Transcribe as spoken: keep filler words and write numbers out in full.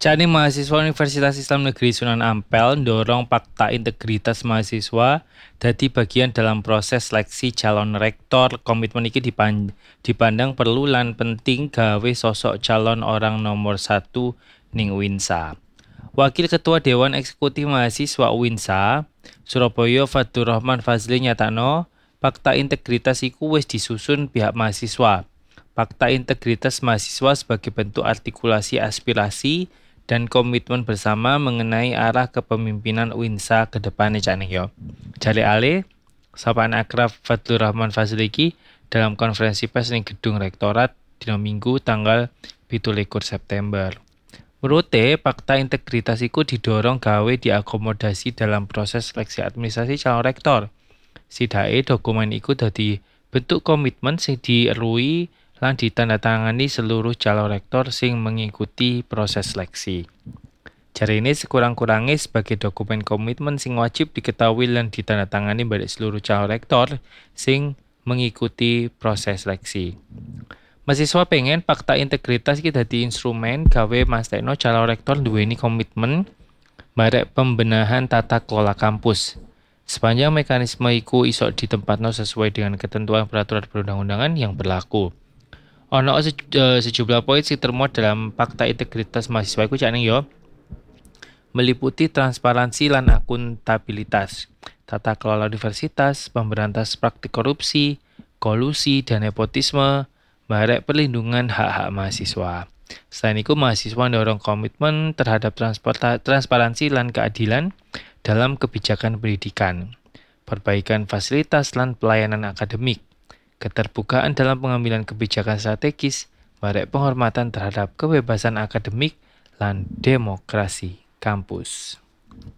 Cani mahasiswa Universitas Islam Negeri Sunan Ampel ndorong fakta integritas mahasiswa dadi bagian dalam proses seleksi calon rektor. Komitmen iki dipan- dipandang perlu lan penting gawe sosok calon orang nomor satu ning Uinsa. Wakil Ketua Dewan Eksekutif Mahasiswa Uinsa, Surabaya Faturrahman Fazli nyatakno, fakta integritas iku wis disusun pihak mahasiswa. Fakta integritas mahasiswa sebagai bentuk artikulasi aspirasi dan komitmen bersama mengenai arah kepemimpinan Uinsa ke depannya Cak Ning yo. Jare ale, sapaan akrab Fadlur Rahman Fazli iki dalam konferensi pers ning Gedung Rektorat dina Minggu tanggal pitu likur September. Menurute, fakta integritas iku didorong gawe diakomodasi dalam proses seleksi administrasi calon rektor. Sidake dokumen iku dadi bentuk komitmen sing dierui lan ditandatangani seluruh calon rektor sing mengikuti proses seleksi. Jarine sekurang-kurangnya sebagai dokumen komitmen sing wajib diketahui lan ditandatangani balik seluruh calon rektor sing mengikuti proses seleksi. Mahasiswa pengen fakta integritas iki dadi instrumen gawe mastekno calon rektor duweni komitmen barek pembenahan tata kelola kampus. Sepanjang mekanisme iku iso ditempatno sesuai dengan ketentuan peraturan perundang-undangan yang berlaku. Ono sej- eh, sejumlah poin sing termuat dalam fakta integritas mahasiswa iku Cak Ning yo. Meliputi transparansi lan akuntabilitas, tata kelola universitas, pemberantas praktik korupsi, kolusi dan nepotisme, barek perlindungan hak-hak mahasiswa. Selain itu, mahasiswa mendorong komitmen terhadap transporta- transparansi dan keadilan dalam kebijakan pendidikan, perbaikan fasilitas dan pelayanan akademik, keterbukaan dalam pengambilan kebijakan strategis, barek penghormatan terhadap kebebasan akademik dan demokrasi kampus.